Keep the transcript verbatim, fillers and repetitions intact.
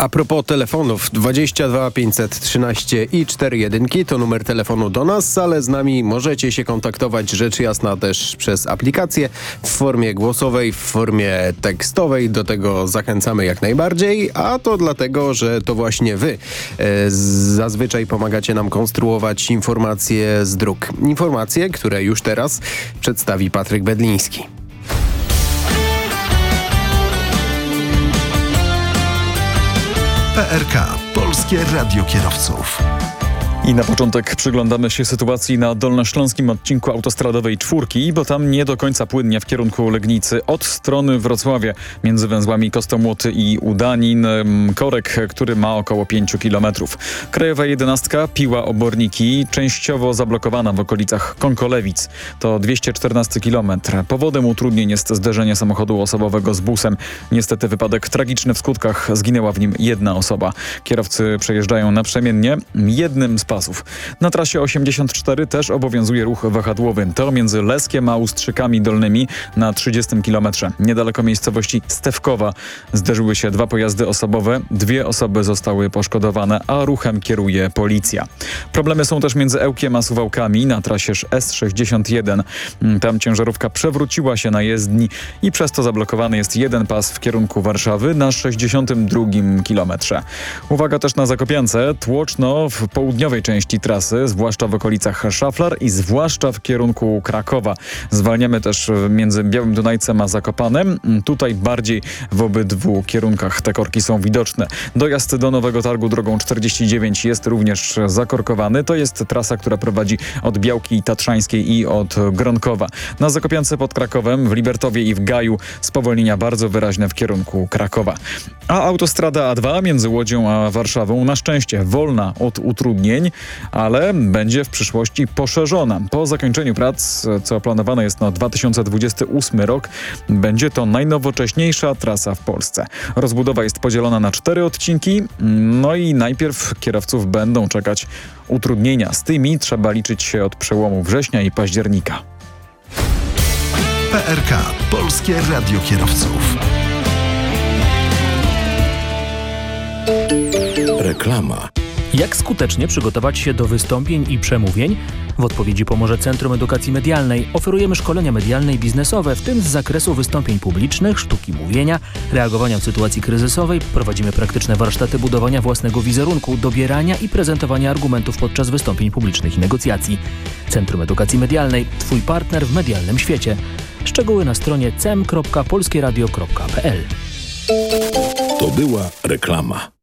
A propos telefonów, dwadzieścia dwa pięćset trzynaście i cztery jedynki to numer telefonu do nas, ale z nami możecie się kontaktować rzecz jasna też przez aplikację w formie głosowej, w formie tekstowej. Do tego zachęcamy jak najbardziej, a to dlatego, że to właśnie wy e, zazwyczaj pomagacie nam konstruować informacje z dróg. Informacje, które już teraz przedstawi Patryk Bedliński. P R K. Polskie Radio Kierowców. I na początek przyglądamy się sytuacji na dolnośląskim odcinku autostradowej czwórki, bo tam nie do końca płynnie w kierunku Legnicy od strony Wrocławia między węzłami Kostomłoty i Udanin. Korek, który ma około pięć kilometrów. Krajowa jedenastka Piła-Oborniki częściowo zablokowana w okolicach Konkolewic. To dwieście czternasty kilometr. Powodem utrudnień jest zderzenie samochodu osobowego z busem. Niestety wypadek tragiczny w skutkach. Zginęła w nim jedna osoba. Kierowcy przejeżdżają naprzemiennie jednym z pasów. Na trasie osiemdziesiąt cztery też obowiązuje ruch wahadłowy. To między Leskiem a Ustrzykami Dolnymi na trzydziestym kilometrze. Niedaleko miejscowości Stewkowa zderzyły się dwa pojazdy osobowe. Dwie osoby zostały poszkodowane, a ruchem kieruje policja. Problemy są też między Ełkiem a Suwałkami na trasie S sześćdziesiąt jeden. Tam ciężarówka przewróciła się na jezdni i przez to zablokowany jest jeden pas w kierunku Warszawy na sześćdziesiątym drugim kilometrze. Uwaga też na Zakopiance. Tłoczno w południowej części trasy, zwłaszcza w okolicach Szaflar i zwłaszcza w kierunku Krakowa. Zwalniamy też między Białym Dunajcem a Zakopanem. Tutaj bardziej w obydwu kierunkach te korki są widoczne. Dojazd do Nowego Targu drogą czterdzieści dziewięć jest również zakorkowany. To jest trasa, która prowadzi od Białki Tatrzańskiej i od Gronkowa. Na Zakopiance pod Krakowem, w Libertowie i w Gaju spowolnienia bardzo wyraźne w kierunku Krakowa. A autostrada A dwa między Łodzią a Warszawą na szczęście wolna od utrudnień, ale będzie w przyszłości poszerzona. Po zakończeniu prac, co planowane jest na dwa tysiące dwudziesty ósmy rok, będzie to najnowocześniejsza trasa w Polsce. Rozbudowa jest podzielona na cztery odcinki, no i najpierw kierowców będą czekać utrudnienia. Z tymi trzeba liczyć się od przełomu września i października. P R K. Polskie Radio Kierowców. Reklama. Jak skutecznie przygotować się do wystąpień i przemówień? W odpowiedzi pomoże Centrum Edukacji Medialnej. Oferujemy szkolenia medialne i biznesowe, w tym z zakresu wystąpień publicznych, sztuki mówienia, reagowania w sytuacji kryzysowej. Prowadzimy praktyczne warsztaty budowania własnego wizerunku, dobierania i prezentowania argumentów podczas wystąpień publicznych i negocjacji. Centrum Edukacji Medialnej. Twój partner w medialnym świecie. Szczegóły na stronie cem kropka polskieradio kropka p l. To była reklama.